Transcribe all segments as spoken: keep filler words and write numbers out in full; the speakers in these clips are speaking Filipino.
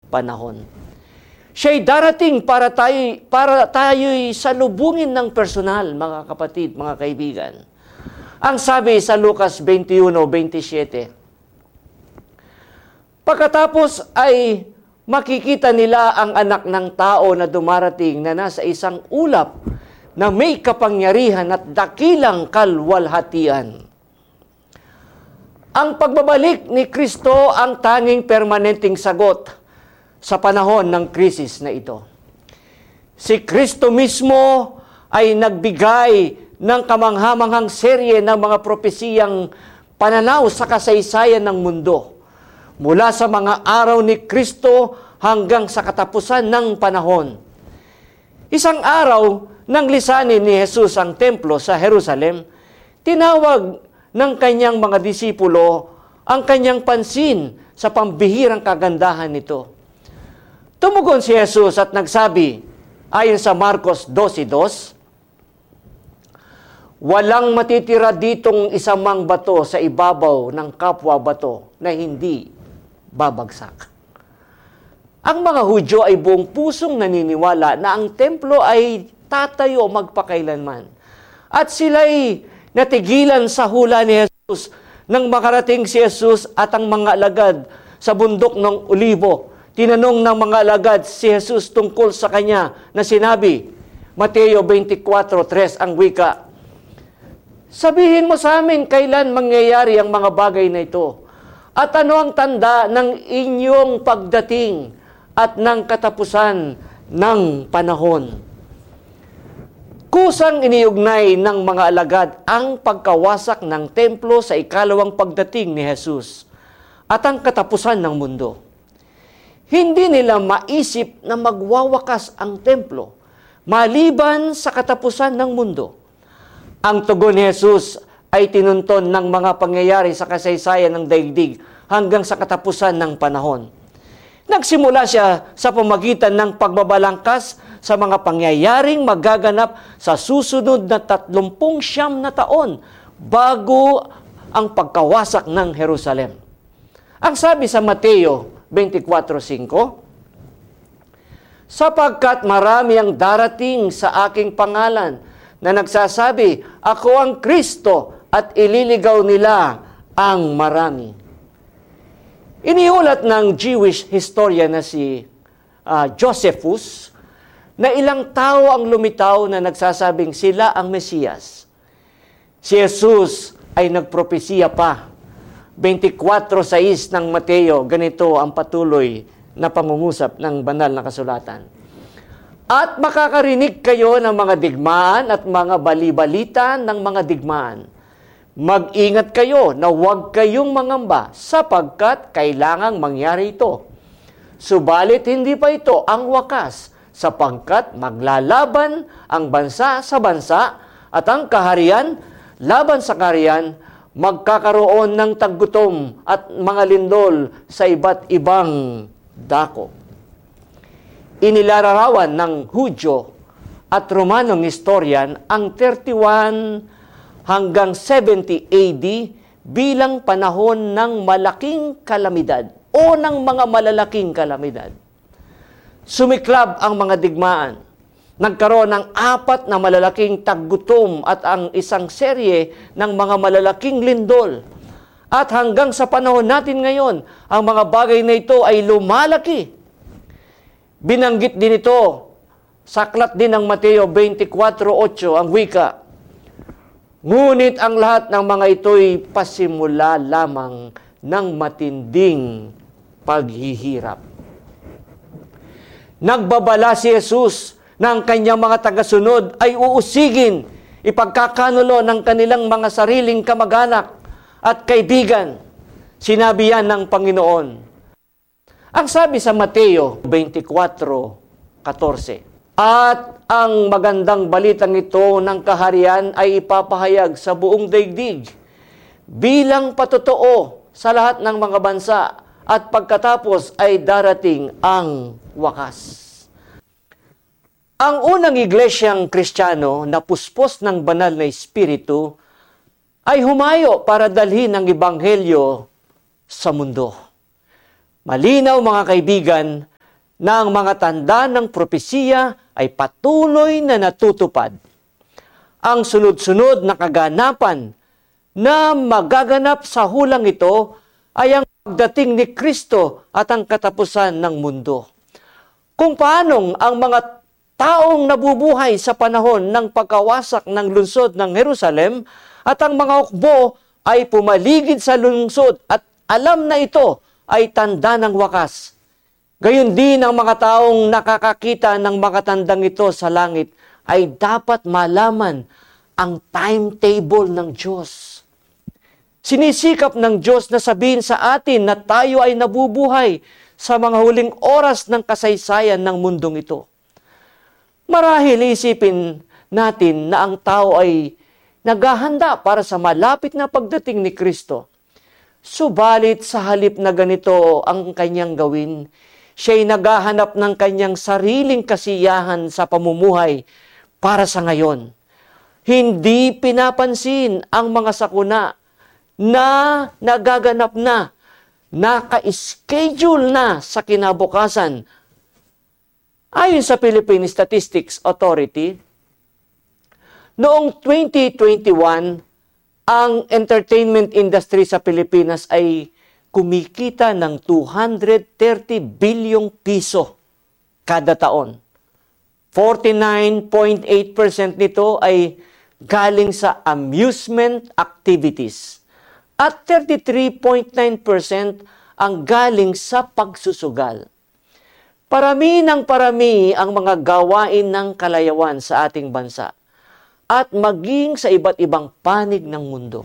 panahon. Siya'y darating para tayo para tayo'y salubungin ng personal, mga kapatid, mga kaibigan. Ang sabi sa Lucas twenty-one twenty-seven, pagkatapos ay makikita nila ang anak ng tao na dumarating na nasa isang ulap na may kapangyarihan at dakilang kalwalhatian. Ang pagbabalik ni Kristo ang tanging permanenteng sagot sa panahon ng krisis na ito. Si Kristo mismo ay nagbigay ng kamanghamanghang serye ng mga propesiyang pananaw sa kasaysayan ng mundo, mula sa mga araw ni Kristo hanggang sa katapusan ng panahon. Isang araw nang lisanin ni Jesus ang templo sa Jerusalem, tinawag ng kanyang mga disipulo ang kanyang pansin sa pambihirang kagandahan nito. Tumugon si Jesus at nagsabi, ayon sa Marcos twelve two, walang matitira ditong isang mang bato sa ibabaw ng kapwa bato na hindi babagsak. Ang mga Hudyo ay buong pusong naniniwala na ang templo ay tatayo magpakailanman. At sila'y natigilan sa hula ni Jesus nang makarating si Jesus at ang mga alagad sa bundok ng Olibo. Tinanong ng mga alagad si Jesus tungkol sa kanya na sinabi, Mateo twenty-four three ang wika, sabihin mo sa amin kailan mangyayari ang mga bagay na ito, at ano ang tanda ng inyong pagdating at ng katapusan ng panahon. Kusang iniugnay ng mga alagad ang pagkawasak ng templo sa ikalawang pagdating ni Jesus at ang katapusan ng mundo. Hindi nila maisip na magwawakas ang templo maliban sa katapusan ng mundo. Ang tugon ni Jesus ay tinunton ng mga pangyayari sa kasaysayan ng daigdig hanggang sa katapusan ng panahon. Nagsimula siya sa pamagitan ng pagbabalangkas sa mga pangyayaring magaganap sa susunod na tatlumpung siyam na taon bago ang pagkawasak ng Jerusalem. Ang sabi sa Mateo twenty-four five, sapagkat marami ang darating sa aking pangalan na nagsasabi, ako ang Kristo, at ililigaw nila ang marami. Iniulat ng Jewish historian na si uh, Josephus na ilang tao ang lumitaw na nagsasabing sila ang Mesiyas. Si Jesus ay nagpropesiya pa. twenty-four six ng Mateo, ganito ang patuloy na pangungusap ng banal na kasulatan. At makakarinig kayo ng mga digmaan at mga balibalita ng mga digmaan. Mag-ingat kayo na huwag kayong mangamba sapagkat kailangang mangyari ito. Subalit hindi pa ito ang wakas sapagkat maglalaban ang bansa sa bansa at ang kaharian laban sa kaharian, magkakaroon ng taggutom at mga lindol sa iba't ibang dako. Inilalarawan ng Hudyo at Romanong historian ang thirty-one hanggang seventy A D bilang panahon ng malaking kalamidad o ng mga malalaking kalamidad. Sumiklab ang mga digmaan. Nagkaroon ng apat na malalaking taggutom at ang isang serye ng mga malalaking lindol. At hanggang sa panahon natin ngayon, ang mga bagay na ito ay lumalaki. Binanggit din ito, saklat din ng Mateo twenty-four eight ang wika. Ngunit ang lahat ng mga ito'y pasimula lamang ng matinding paghihirap. Nagbabala si Jesus na ang kanyang mga tagasunod ay uusigin, ipagkakanulo ng kanilang mga sariling kamag-anak at kaibigan. Sinabi yan ng Panginoon. Ang sabi sa Mateo twenty-four fourteen, at ang magandang balitang ito ng kaharian ay ipapahayag sa buong daigdig bilang patotoo sa lahat ng mga bansa at pagkatapos ay darating ang wakas. Ang unang iglesyang Kristiyano na puspos ng banal na Espiritu ay humayo para dalhin ang Ebanghelyo sa mundo. Malinaw mga kaibigan na ang mga tanda ng propesiya ay patuloy na natutupad. Ang sunod-sunod na kaganapan na magaganap sa hulang ito ay ang pagdating ni Kristo at ang katapusan ng mundo. Kung paanong ang mga taong nabubuhay sa panahon ng pagkawasak ng lungsod ng Jerusalem at ang mga hukbo ay pumaligid sa lungsod at alam na ito ay tanda ng wakas. Gayon din ang mga taong nakakakita ng mga tandang ito sa langit ay dapat malaman ang timetable ng Diyos. Sinisikap ng Diyos na sabihin sa atin na tayo ay nabubuhay sa mga huling oras ng kasaysayan ng mundong ito. Marahil isipin natin na ang tao ay naghahanda para sa malapit na pagdating ni Kristo. Subalit sa halip na ganito ang kanyang gawin, siya'y naghahanap ng kanyang sariling kasiyahan sa pamumuhay para sa ngayon. Hindi pinapansin ang mga sakuna na nagaganap na, naka-schedule na sa kinabukasan. Ayon sa Philippine Statistics Authority, noong twenty twenty-one, ang entertainment industry sa Pilipinas ay kumikita ng two hundred thirty bilyong piso kada taon. forty-nine point eight percent nito ay galing sa amusement activities at thirty-three point nine percent ang galing sa pagsusugal. Parami ng parami ang mga gawain ng kalayawan sa ating bansa at maging sa iba't ibang panig ng mundo.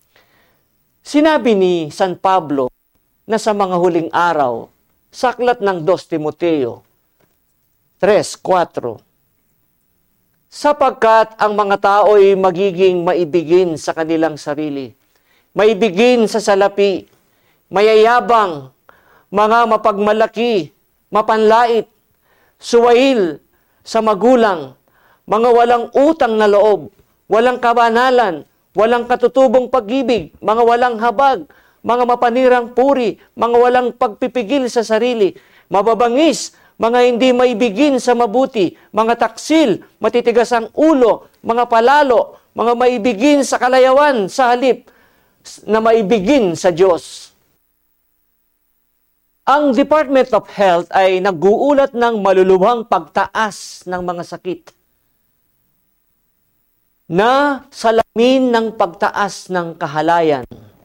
Sinabi ni San Pablo na sa mga huling araw, sa aklat ng Dos Timoteo three four, sapagkat ang mga tao ay magiging maibigin sa kanilang sarili, maibigin sa salapi, mayayabang, mga mapagmalaki, mapanlait, suwail sa magulang, mga walang utang na loob, walang kabanalan, walang katutubong pag-ibig, mga walang habag, mga mapanirang puri, mga walang pagpipigil sa sarili, mababangis, mga hindi maibigin sa mabuti, mga taksil, matitigas ang ulo, mga palalo, mga maibigin sa kalayawan sa halip na maibigin sa Diyos. Ang Department of Health ay nag-uulat ng malulubhang pagtaas ng mga sakit na salamin ng pagtaas ng kahalayan.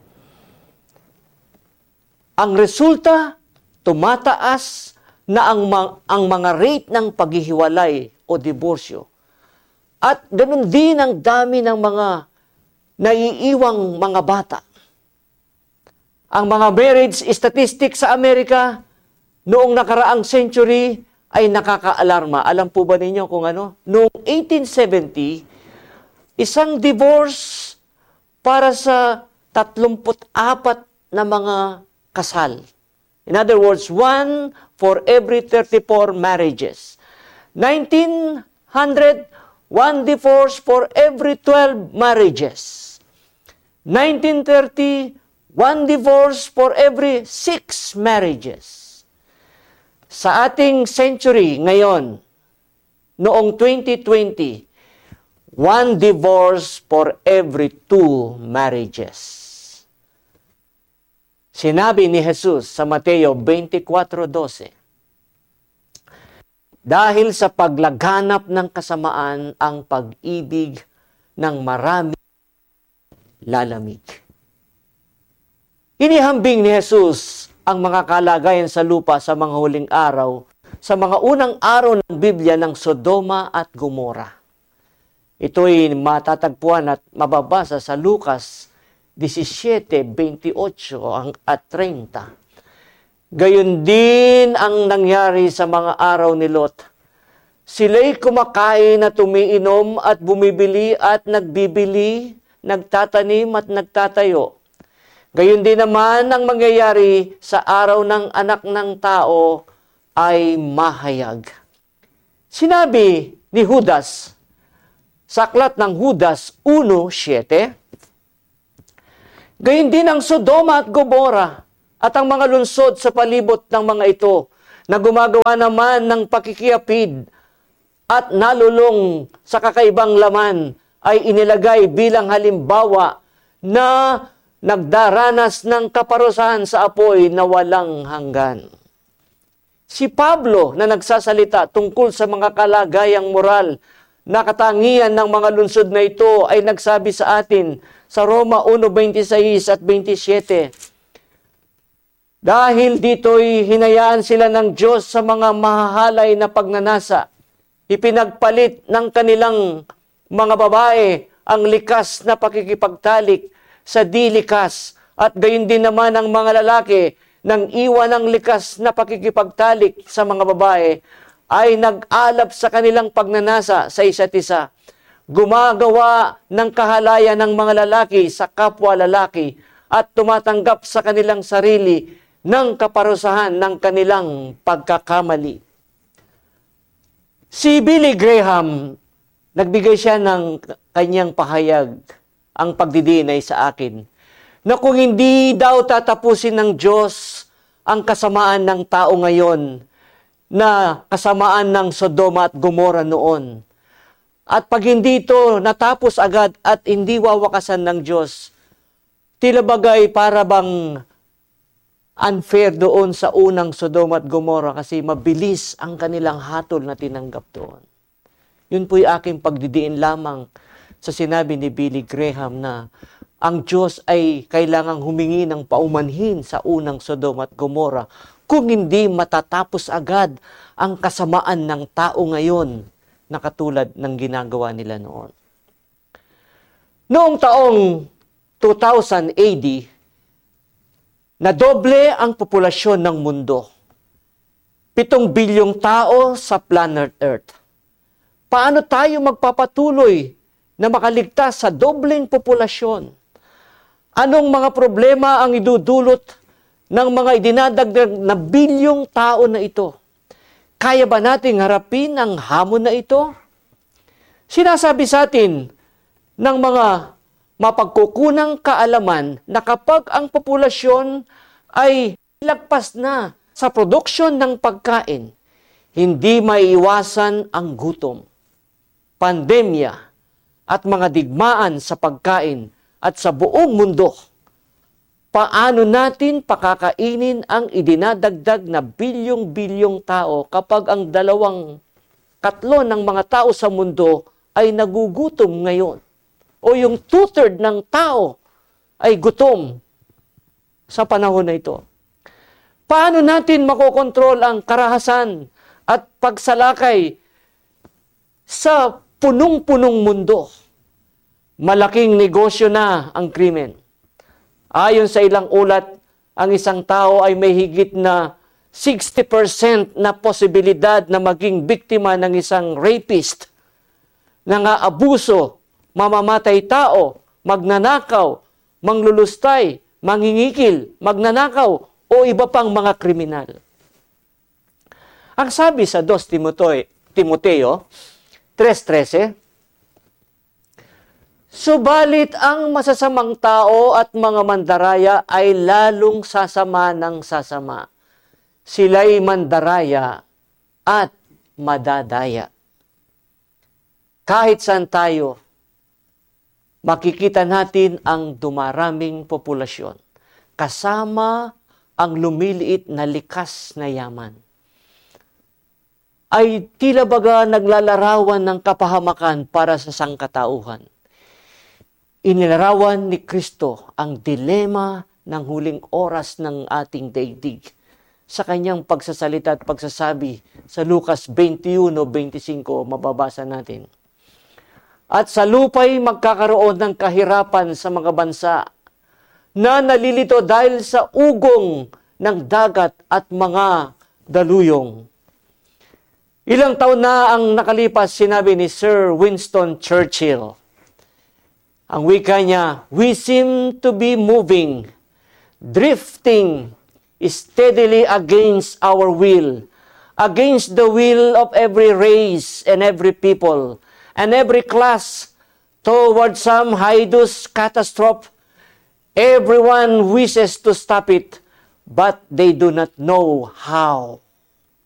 Ang resulta, tumataas na ang, ang mga rate ng paghihiwalay o diborsyo. At ganun din ang dami ng mga naiiwang mga bata. Ang mga marriage statistics sa Amerika noong nakaraang century ay nakakaalarma. Alam po ba ninyo kung ano? Noong eighteen seventy, isang divorce para sa tatlumput apat na mga kasal. In other words, one for every thirty-four marriages. nineteen hundred, one divorce for every twelve marriages. nineteen thirty, one divorce for every six marriages. Sa ating century ngayon, noong twenty twenty, one divorce for every two marriages. Sinabi ni Jesus sa Mateo twenty-four twelve, dahil sa paglaganap ng kasamaan ang pag-ibig ng marami lalamig. Inihambing ni Jesus ang mga kalagayan sa lupa sa mga huling araw, sa mga unang araw ng Biblia ng Sodoma at Gomora. Ito'y matatagpuan at mababasa sa Lucas seventeen twenty-eight at thirty. Gayon din ang nangyari sa mga araw ni Lot. Sila'y kumakain at umiinom at bumibili at nagbibili, nagtatanim at nagtatayo. Gayon din naman ang mangyayari sa araw ng anak ng tao ay mahayag. Sinabi ni Judas, sa aklat ng Judas one seven, gayon din ang Sodoma at Gomora at ang mga lungsod sa palibot ng mga ito na gumagawa naman ng pakikiapid at nalulong sa kakaibang laman ay inilagay bilang halimbawa na nagdaranas ng kaparusahan sa apoy na walang hanggan. Si Pablo na nagsasalita tungkol sa mga kalagayang moral na katangian ng mga lungsod na ito ay nagsabi sa atin sa Roma one twenty-six at twenty-seven. Dahil dito'y hinayaan sila ng Diyos sa mga mahahalay na pagnanasa, ipinagpalit ng kanilang mga babae ang likas na pakikipagtalik sa di likas at gayon din naman ang mga lalaki nang iwan ang likas na pakikipagtalik sa mga babae ay nag-alap sa kanilang pagnanasa sa isa't isa. Gumagawa ng kahalaya ng mga lalaki sa kapwa lalaki at tumatanggap sa kanilang sarili ng kaparusahan ng kanilang pagkakamali. Si Billy Graham, nagbigay siya ng kanyang pahayag, ang pagdidinay sa akin, na kung hindi daw tatapusin ng Diyos ang kasamaan ng tao ngayon, na kasamaan ng Sodoma at Gomora noon, at pag hindi ito natapos agad at hindi wawakasan ng Diyos, tila bagay para bang unfair doon sa unang Sodoma at Gomora kasi mabilis ang kanilang hatol na tinanggap doon. Yun po'y aking pagdidiin lamang sa sinabi ni Billy Graham na ang Diyos ay kailangang humingi ng paumanhin sa unang Sodoma at Gomora kung hindi matatapos agad ang kasamaan ng tao ngayon na katulad ng ginagawa nila noon. Noong taong two thousand A D, nadoble ang populasyon ng mundo. Pitong bilyong tao sa planet Earth. Paano tayo magpapatuloy na makaligtas sa dobleng populasyon? Anong mga problema ang idudulot ng mga idinadagdag na bilyong tao na ito? Kaya ba nating harapin ang hamon na ito? Sinasabi sa atin ng mga mapagkukunang kaalaman na kapag ang populasyon ay lagpas na sa produksyon ng pagkain, hindi maiiwasan ang gutom, pandemya, at mga digmaan sa pagkain at sa buong mundo. Paano natin pakakainin ang idinadagdag na bilyong-bilyong tao kapag ang dalawang katlo ng mga tao sa mundo ay nagugutom ngayon? O yung two-third ng tao ay gutom sa panahon na ito. Paano natin makokontrol ang karahasan at pagsalakay sa punong-punong mundo? Malaking negosyo na ang krimen. Ayon sa ilang ulat, ang isang tao ay may higit na sixty percent na posibilidad na maging biktima ng isang rapist, nang-aabuso, mamamatay tao, magnanakaw, manglulustay, mangingikil, magnanakaw, o iba pang mga kriminal. Ang sabi sa Dos Timoteo three thirteen, subalit ang masasamang tao at mga mandaraya ay lalong sasama ng sasama. Sila'y mandaraya at madadaya. Kahit saan tayo, makikita natin ang dumaraming populasyon, kasama ang lumiliit na likas na yaman. Ay tila baga naglalarawan ng kapahamakan para sa sangkatauhan. Inilarawan ni Kristo ang dilema ng huling oras ng ating daigdig sa kanyang pagsasalita at pagsasabi sa Lucas twenty-one twenty-five, mababasa natin. At sa lupa'y magkakaroon ng kahirapan sa mga bansa na nalilito dahil sa ugong ng dagat at mga daluyong. Ilang taon na ang nakalipas, sinabi ni Sir Winston Churchill. Ang wika niya, we seem to be moving, drifting steadily against our will, against the will of every race and every people, and every class, toward some hideous catastrophe. Everyone wishes to stop it, but they do not know how.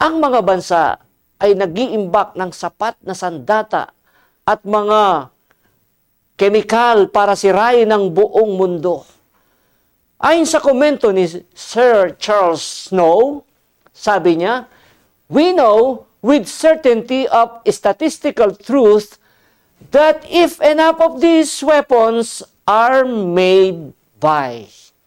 ang mga bansa ay nag-iimbak ng sapat na sandata at mga kemikal para sirain ang buong mundo. Ayon sa komento ni Sir Charles Snow, sabi niya, "We know with certainty of statistical truth that if enough of these weapons are made by..."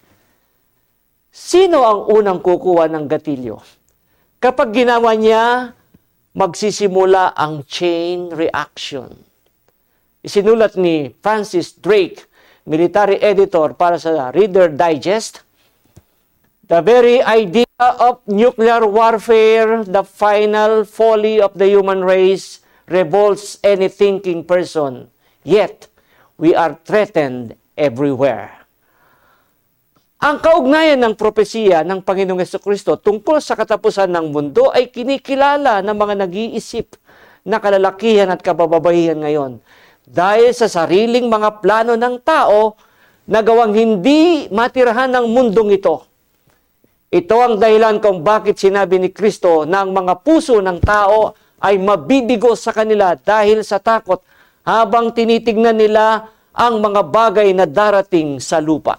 Sino ang unang kukuha ng gatilyo? Kapag ginawa niya, magsisimula ang chain reaction. Isinulat ni Francis Drake, military editor para sa Reader Digest, "The very idea of nuclear warfare, the final folly of the human race, revolts any thinking person. Yet, we are threatened everywhere." Ang kaugnayan ng propesiya ng Panginoong Jesucristo tungkol sa katapusan ng mundo ay kinikilala ng mga nag-iisip na kalalakihan at kabababaihan ngayon dahil sa sariling mga plano ng tao na gawang hindi matirahan ng mundong ito. Ito ang dahilan kung bakit sinabi ni Kristo na ang mga puso ng tao ay mabibigo sa kanila dahil sa takot habang tinitignan nila ang mga bagay na darating sa lupa.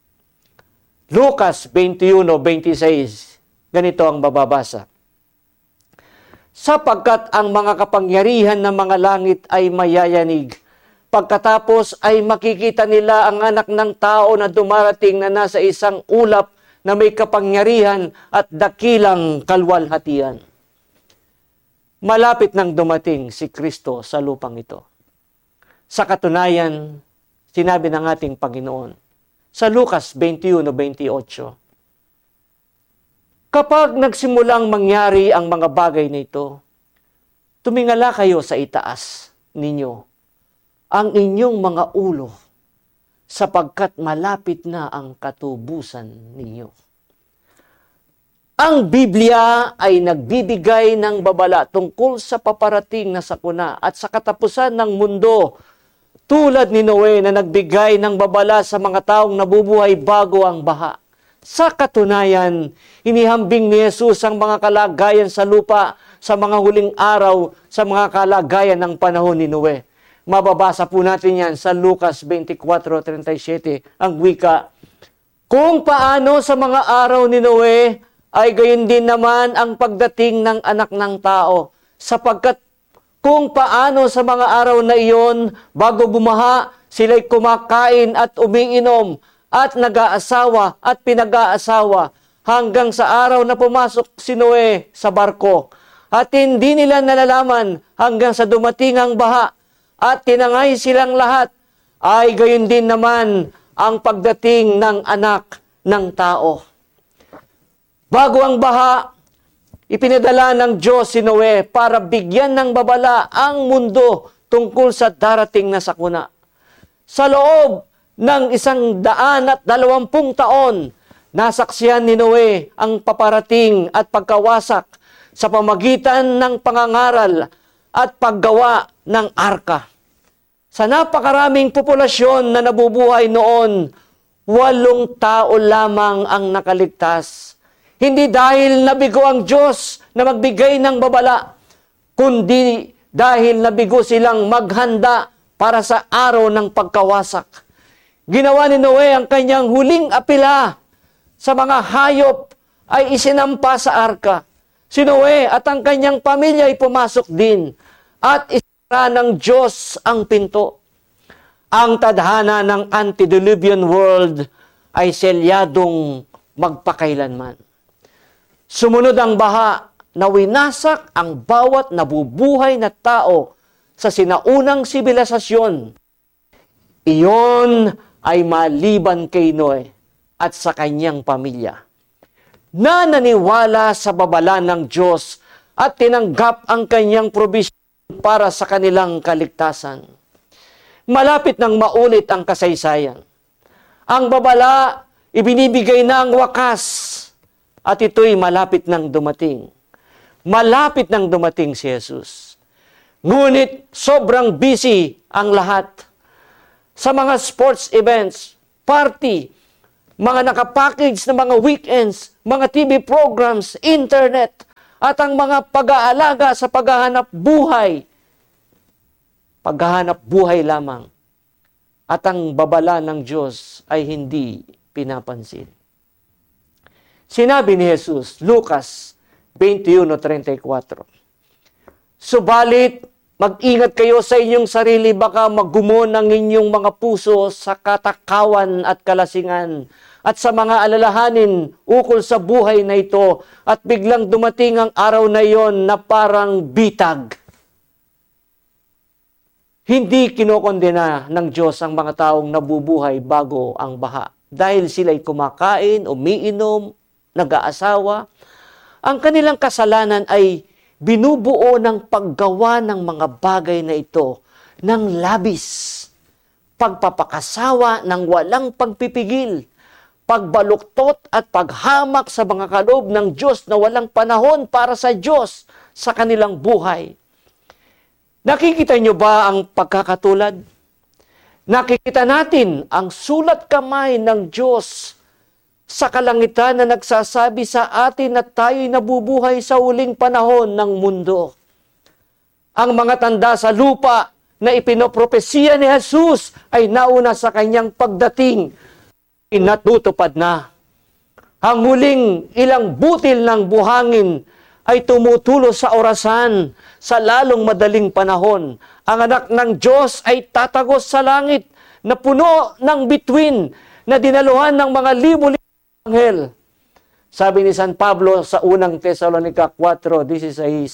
Lucas twenty-one twenty-six, ganito ang bababasa. "Sapagkat ang mga kapangyarihan ng mga langit ay mayayanig, pagkatapos ay makikita nila ang anak ng tao na dumarating na nasa isang ulap na may kapangyarihan at dakilang kalwalhatian." Malapit nang dumating si Kristo sa lupang ito. Sa katunayan, sinabi ng ating Panginoon sa Lucas twenty-one twenty-eight, "Kapag nagsimulang mangyari ang mga bagay na ito, tumingala kayo sa itaas ninyo ang inyong mga ulo, sapagkat malapit na ang katubusan ninyo." Ang Biblia ay nagbibigay ng babala tungkol sa paparating na sakuna at sa katapusan ng mundo, tulad ni Noe na nagbigay ng babala sa mga taong nabubuhay bago ang baha. Sa katunayan, inihambing ni Jesus ang mga kalagayan sa lupa sa mga huling araw sa mga kalagayan ng panahon ni Noe. Mababasa po natin yan sa Lucas twenty-four thirty-seven, ang wika, "Kung paano sa mga araw ni Noe, ay gayon din naman ang pagdating ng anak ng tao, sapagkat kung paano sa mga araw na iyon, bago bumaha, sila'y kumakain at umiinom, at nag-aasawa at pinag-aasawa, hanggang sa araw na pumasok si Noe sa barko. At hindi nila nalalaman hanggang sa dumating ang baha, at tinangay silang lahat, ay gayon din naman ang pagdating ng anak ng tao." Bago ang baha, ipinadala ng Diyos si Noe para bigyan ng babala ang mundo tungkol sa darating na sakuna. Sa loob ng isang daan at dalawampung taon, nasaksihan ni Noe ang paparating at pagkawasak sa pamagitan ng pangangaral at paggawa ng arka. Sa napakaraming populasyon na nabubuhay noon, walong tao lamang ang nakaligtas. Hindi dahil nabigo ang Diyos na magbigay ng babala, kundi dahil nabigo silang maghanda para sa araw ng pagkawasak. Ginawa ni Noe ang kanyang huling apela sa mga hayop ay isinampa sa arka. Si Noe at ang kanyang pamilya ay pumasok din at isara ng Diyos ang pinto. Ang tadhana ng antediluvian world ay selyadong magpakailanman. Sumunod ang baha na winasak ang bawat nabubuhay na tao sa sinaunang sibilisasyon. Iyon ay maliban kay Noe at sa kanyang pamilya, na naniwala sa babala ng Diyos at tinanggap ang kanyang probisyon para sa kanilang kaligtasan. Malapit nang maulit ang kasaysayan. Ang babala, ibinibigay na ang wakas, at ito'y malapit nang dumating. Malapit nang dumating si Jesus. Ngunit sobrang busy ang lahat. Sa mga sports events, party, mga nakapackage na mga weekends, mga T V programs, internet, at ang mga pag-aalaga sa paghahanap buhay, paghahanap buhay lamang. At ang babala ng Diyos ay hindi pinapansin. Sinabi ni Jesus, Lucas twenty-one thirty-four, subalit, mag-ingat kayo sa inyong sarili, baka maggumon ang inyong mga puso sa katakawan at kalasingan at sa mga alalahanin ukol sa buhay na ito at biglang dumating ang araw na iyon na parang bitag. Hindi kinokondena ng Diyos ang mga taong nabubuhay bago ang baha dahil sila'y kumakain, umiinom, nag-aasawa. Ang kanilang kasalanan ay binubuo ng paggawa ng mga bagay na ito ng labis, pagpapakasawa ng walang pagpipigil, pagbaluktot at paghamak sa mga kaloob ng Diyos na walang panahon para sa Diyos sa kanilang buhay. Nakikita niyo ba ang pagkakatulad? Nakikita natin ang sulat kamay ng Diyos sa kalangitan na nagsasabi sa atin na tayo'y nabubuhay sa huling panahon ng mundo. Ang mga tanda sa lupa na ipinopropesiya ni Jesus ay nauna sa kanyang pagdating, inatutupad na. Ang huling ilang butil ng buhangin ay tumutulo sa orasan sa lalong madaling panahon. Ang anak ng Diyos ay tatagos sa langit na puno ng bituin na dinaluhan ng mga libo-libong anghel. Sabi ni San Pablo sa unang Tesalonica four sixteen,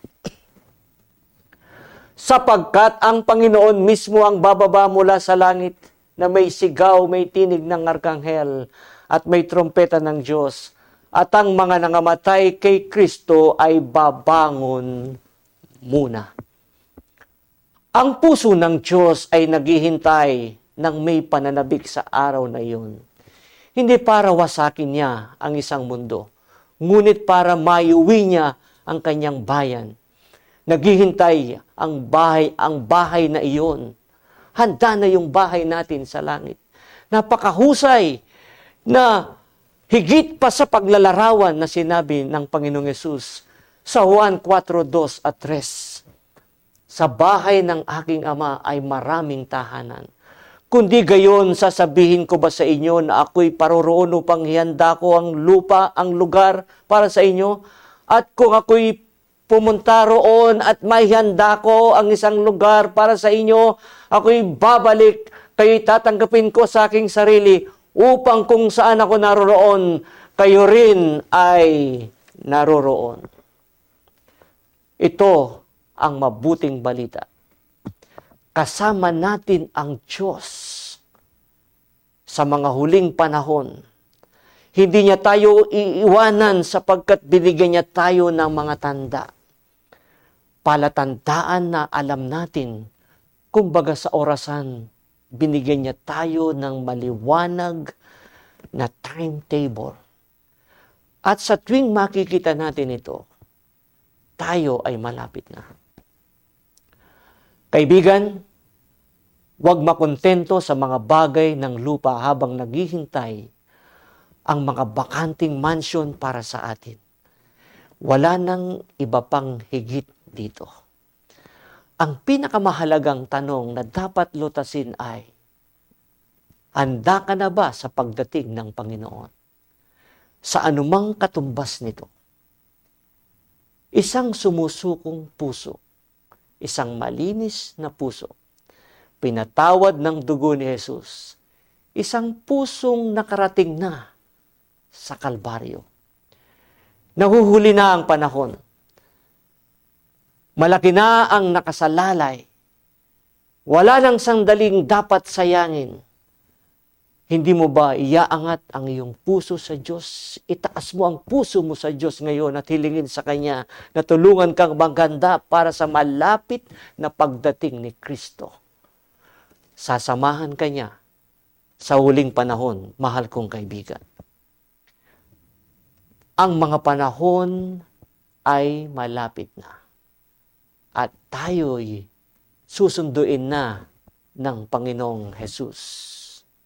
sapagkat ang Panginoon mismo ang bababa mula sa langit na may sigaw, may tinig ng arkanghel at may trompeta ng Diyos. At ang mga nangamatay kay Kristo ay babangon muna. Ang puso ng Diyos ay naghihintay ng may pananabik sa araw na iyon. Hindi para wasakin niya ang isang mundo, ngunit para maiuwi niya ang kanyang bayan. Naghihintay ang bahay, ang bahay na iyon. Handa na yung bahay natin sa langit. Napakahusay na higit pa sa paglalarawan na sinabi ng Panginoong Yesus sa Juan four two at three. Sa bahay ng aking Ama ay maraming tahanan. Kundi gayon, sasabihin ko ba sa inyo na ako'y paroroon upang ihanda ko ang lupa, ang lugar para sa inyo? At kung ako'y pumunta roon at maihanda ko ang isang lugar para sa inyo, ako'y babalik, kayo'y tatanggapin ko sa aking sarili, upang kung saan ako naroroon, kayo rin ay naroroon. Ito ang mabuting balita. Kasama natin ang Diyos sa mga huling panahon. Hindi niya tayo iiwanan sapagkat binigyan niya tayo ng mga tanda. Palatandaan na alam natin, kumbaga sa orasan, binigyan niya tayo ng maliwanag na timetable. At sa tuwing makikita natin ito, tayo ay malapit na. Kaibigan, huwag makontento sa mga bagay ng lupa habang naghihintay ang mga bakanting mansion para sa atin. Wala nang iba pang higit dito. Ang pinakamahalagang tanong na dapat lutasin ay, handa ka na ba sa pagdating ng Panginoon? Sa anumang katumbas nito, isang sumusukong puso, isang malinis na puso, pinatawad ng dugo ni Jesus, isang pusong nakarating na sa Kalbaryo. Nahuhuli na ang panahon. Malaki na ang nakasalalay. Wala nang sandaling dapat sayangin. Hindi mo ba iaangat ang iyong puso sa Diyos? Itaas mo ang puso mo sa Diyos ngayon at hilingin sa Kanya na tulungan kang maganda para sa malapit na pagdating ni Kristo. Sasamahan ka niya sa huling panahon, mahal kong kaibigan. Ang mga panahon ay malapit na. At tayo'y susunduin na ng Panginoong Jesus.